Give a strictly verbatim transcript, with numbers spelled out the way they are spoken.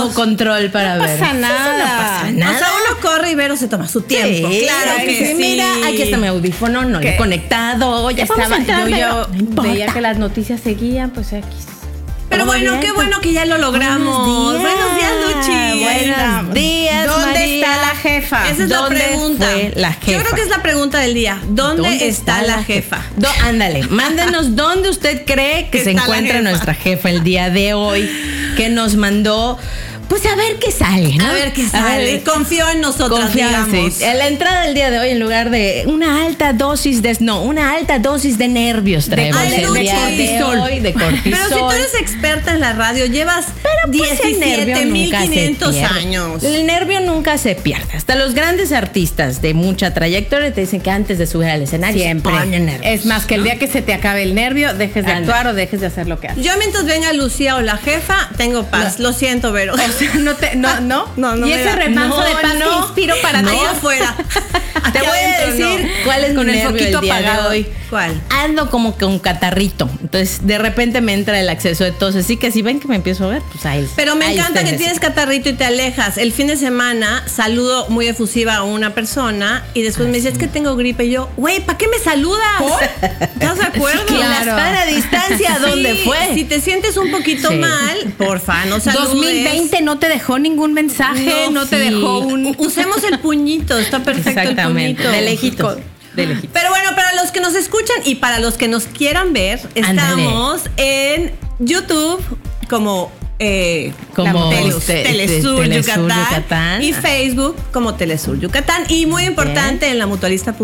autocontrol para no ver. Pasa nada. Eso no pasa nada. O sea, uno corre y Vero se toma su tiempo. Sí, claro ay, que sí. Mira, aquí está mi audífono, no lo he conectado. Ya Estaba, vamos a entrar, yo, pero yo no importa. veía que las noticias seguían, pues aquí. Pero Todo bueno, bien, qué pues. bueno que ya lo logramos. Buenos días. Buenos días, Luchi. Buenos días, ¿Dónde María? está la jefa? Esa es la ¿Dónde pregunta. fue la Yo jefa? creo que es la pregunta del día. ¿Dónde, está, la jefa? Do- ándale, mándenos dónde usted cree que Que se está la encuentra jefa. nuestra jefa el día de hoy, que nos mandó, pues a ver qué sale, ¿no? A ver qué sale. ver, Confío en nosotros, Confianza, digamos. sí. En la entrada del día de hoy, en lugar de una alta dosis de no, una alta dosis de nervios traemos Ay, el Luchi. día de cortisol. hoy, de cortisol. Pero si tú eres experta en la radio, llevas Pues el nervio diecisiete mil nunca se quinientos pierde. años. El nervio nunca se pierde. Hasta los grandes artistas de mucha trayectoria te dicen que antes de subir al escenario Siempre. se ponen nerviosos. Es más, que el día que se te acabe el nervio, dejes de Anda. actuar o dejes de hacer lo que haces. Yo mientras venga Lucía o la jefa, tengo paz. Lo siento, Vero. O sea, no te, no, no, No, no Y me ese da- remanso no, de paz no. que inspiro para No, ti. allá afuera. Te Aquí voy a adentro, decir no. cuál es Con mi el nervio foquito el día apagado. de hoy. ¿Cuál? Ando como con catarrito. Entonces, de repente me entra el acceso de tos. Así que si ven que me empiezo a ver, pues ahí. Pero me ahí encanta que ustedes. tienes catarrito y te alejas. El fin de semana saludo muy efusiva a una persona y después me dice, es que tengo gripe. Y yo, güey, ¿para qué me saludas? ¿Estás de acuerdo? Y la sana distancia, ¿dónde Sí, fue? Si te sientes un poquito Sí. mal, porfa, no saludes. dos mil veinte no te dejó ningún mensaje, no, te sí. dejó un... Usemos el puñito, está perfecto el Exactamente. puñito. De lejitos. De lejitos. Pero bueno, para los que nos escuchan y para los que nos quieran ver, estamos en YouTube como eh, Como Tele- este- Telesur, Telesur Yucatán, Yucatán. y Facebook como Telesur Yucatán. Y muy importante en la mutualista